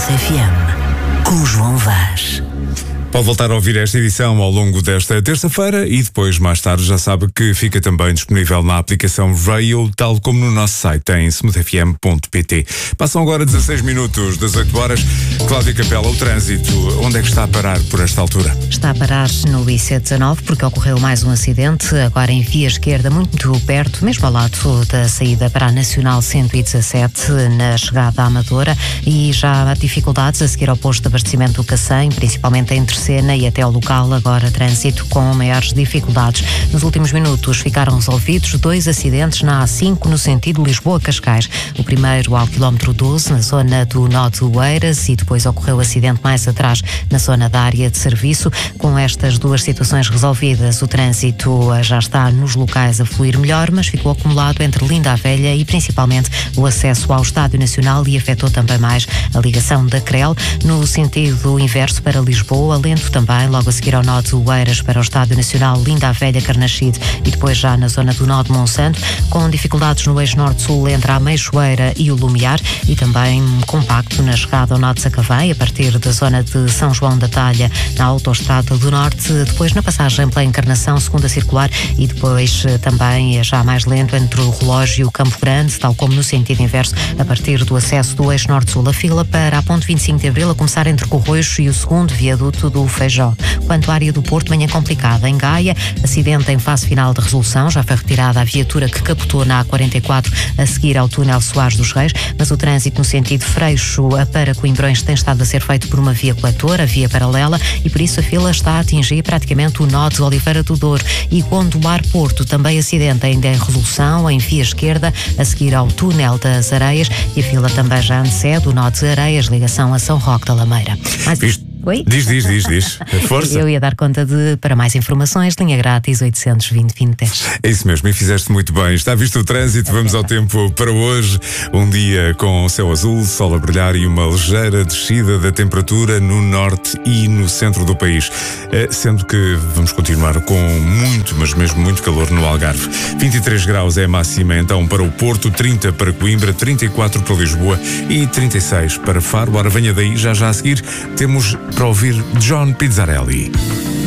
FM, com João Vaz. Pode voltar a ouvir esta edição ao longo desta terça-feira e depois, mais tarde, já sabe que fica também disponível na aplicação Rail, tal como no nosso site em smoothfm.pt. Passam agora 16 minutos das 8 horas. Cláudia Capela, o trânsito, onde é que está a parar por esta altura? Está a parar no IC19 porque ocorreu mais um acidente, agora em via esquerda, muito perto, mesmo ao lado da saída para a Nacional 117, na chegada à Amadora, e já há dificuldades a seguir ao posto de abastecimento do Cacém, principalmente entre Sena e até ao local, agora trânsito com maiores dificuldades. Nos últimos minutos ficaram resolvidos 2 acidentes na A5 no sentido Lisboa-Cascais. O primeiro ao quilómetro 12, na zona do nó de Oeiras, e depois ocorreu o acidente mais atrás na zona da área de serviço. Com estas 2 situações resolvidas, o trânsito já está nos locais a fluir melhor, mas ficou acumulado entre Linda a Velha e principalmente o acesso ao Estádio Nacional, e afetou também mais a ligação da CREL no sentido inverso para Lisboa, lento também, logo a seguir ao nó de Oeiras para o Estádio Nacional, Linda a Velha, Carnaxide, e depois já na zona do nó de Monsanto, com dificuldades no eixo norte-sul entre a Meixoeira e o Lumiar, e também compacto na chegada ao nó de Sacavém, a partir da zona de São João da Talha, na Autoestrada do Norte, depois na passagem pela Encarnação, segunda circular, e depois também já mais lento entre o Relógio e o Campo Grande, tal como no sentido inverso, a partir do acesso do eixo norte-sul. A fila para a ponte 25 de Abril, a começar entre Corroios e o segundo viaduto do Feijó. Quanto à área do Porto, manhã complicada. Em Gaia, acidente em fase final de resolução, já foi retirada a viatura que capotou na A44 a seguir ao túnel Soares dos Reis, mas o trânsito no sentido Freixo para Coimbrões tem estado a ser feito por uma via coletora, via paralela, e por isso a fila está a atingir praticamente o nó de Oliveira do Douro. E Gondomar Porto, também acidente ainda em resolução, em via esquerda, a seguir ao túnel das Areias, e a fila também já antecede o nó de Areias, ligação a São Roque da Lameira. Oi? Diz. Força. Eu ia dar conta para mais informações, linha grátis 820-2010. É isso mesmo, e fizeste muito bem. Está visto o trânsito, vamos ao tempo para hoje. Um dia com céu azul, sol a brilhar e uma ligeira descida da temperatura no norte e no centro do país. Sendo que vamos continuar com muito, mas mesmo muito calor no Algarve. 23 graus é a máxima então para o Porto, 30 para Coimbra, 34 para Lisboa e 36 para Faro. Ora, venha daí, já a seguir temos para ouvir John Pizzarelli.